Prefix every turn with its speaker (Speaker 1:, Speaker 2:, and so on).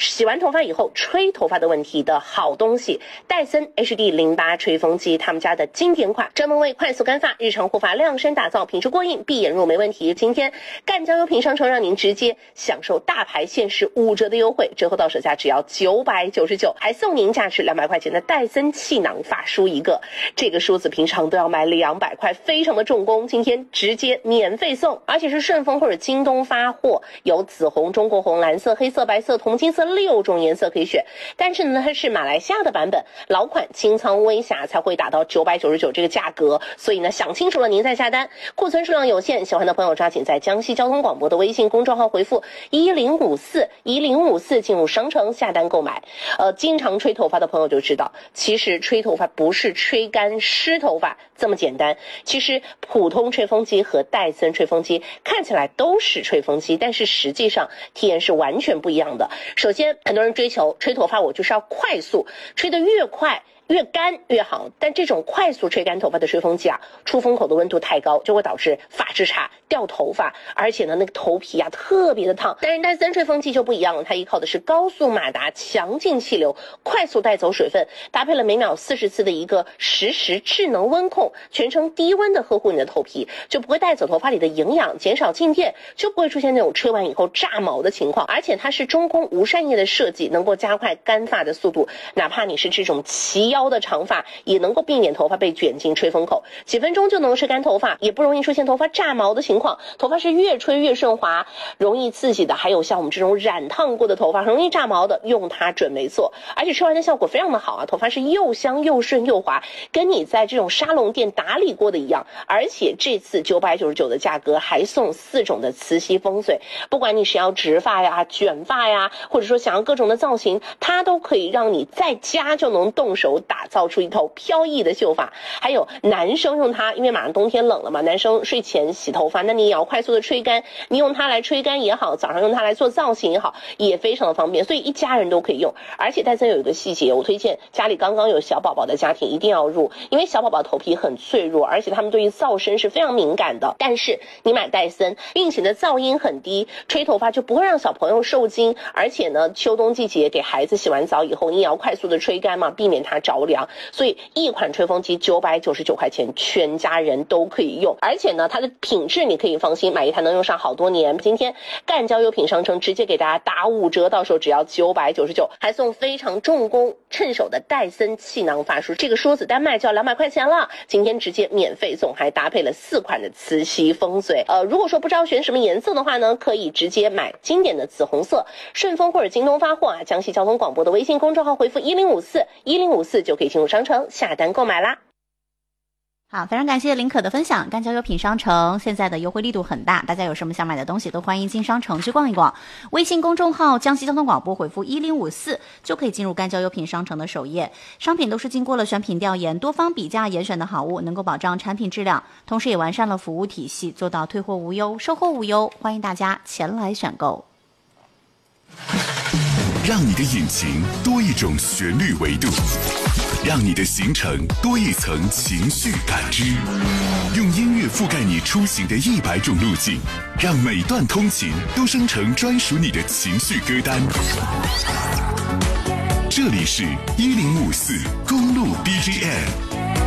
Speaker 1: 洗完头发以后吹头发的问题的好东西，戴森 HD08 吹风机，他们家的经典款，专门为快速干发、日常护发量身打造，品质过硬，闭眼入没问题。今天赣交优品商城让您直接享受大牌限时5折的优惠，折后到手价只要999，还送您价值200块钱的戴森气囊发梳一个。这个梳子平常都要买200块，非常的重工，今天直接免费送，而且是顺丰或者京东发货，有紫红、中国红、蓝色、黑色、白色、铜金色6种颜色可以选。但是呢，它是马来西亚的版本，老款清仓微瑕才会达到999这个价格，所以呢，想清楚了您再下单。库存数量有限，喜欢的朋友抓紧在江西交通广播的微信公众号回复1054进入商城下单购买。经常吹头发的朋友就知道，其实吹头发不是吹干湿头发这么简单。其实普通吹风机和戴森吹风机看起来都是吹风机，但是实际上体验是完全不一样的。首先，很多人追求吹头发我就是要快速，吹得越快越干越好，但这种快速吹干头发的吹风机啊，出风口的温度太高，就会导致发质差、掉头发，而且呢，那个头皮啊特别的烫。但是戴森吹风机就不一样了，它依靠的是高速马达、强劲气流，快速带走水分，搭配了每秒40次的一个实时智能温控，全程低温的呵护你的头皮，就不会带走头发里的营养，减少静电，就不会出现那种吹完以后炸毛的情况。而且它是中空无扇叶的设计，能够加快干发的速度，哪怕你是这种齐腰的长发，也能够避免头发被卷进吹风口，几分钟就能吹干头发，也不容易出现头发炸毛的情况。头发是越吹越顺滑，容易刺激的，还有像我们这种染烫过的头发容易炸毛的，用它准没错。而且吹完的效果非常的好啊，头发是又香又顺又滑，跟你在这种沙龙店打理过的一样。而且这次999的价格还送4种的磁吸风水，不管你是要直发呀、卷发呀，或者说想要各种的造型，它都可以让你在家就能动手打造出一头飘逸的秀发。还有男生用它，因为马上冬天冷了嘛，男生睡前洗头发，那你也要快速的吹干，你用它来吹干也好，早上用它来做造型也好，也非常的方便，所以一家人都可以用。而且戴森有一个细节，我推荐家里刚刚有小宝宝的家庭一定要入，因为小宝宝头皮很脆弱，而且他们对于噪声是非常敏感的。但是你买戴森，并且呢噪音很低，吹头发就不会让小朋友受惊，而且呢秋冬季节给孩子洗完澡以后，你也要快速的吹干嘛，避免它着凉。所以一款吹风机999块钱，全家人都可以用，而且呢它的品质你可以放心，买一台能用上好多年。今天赣交优品商城直接给大家打5折，到手只要999，还送非常重工趁手的戴森气囊发梳，这个梳子单卖就要200块钱了，今天直接免费送，还搭配了4款的磁吸风水。如果说不知道选什么颜色的话呢，可以直接买经典的紫红色，顺丰或者京东发货啊，江西交通广播的微信公众号回复1054就可以进入商城下单购买啦。
Speaker 2: 好，非常感谢林可的分享。赣交优品商城现在的优惠力度很大，大家有什么想买的东西都欢迎进商城去逛一逛。微信公众号江西交通广播回复1054就可以进入赣交优品商城的首页，商品都是经过了选品调研、多方比价严选的好物，能够保障产品质量，同时也完善了服务体系，做到退货无忧、售后无忧，欢迎大家前来选购。
Speaker 3: 让你的引擎多一种旋律维度，让你的行程多一层情绪感知，用音乐覆盖你出行的100种路径，让每段通勤都生成专属你的情绪歌单。这里是1054公路 BGM。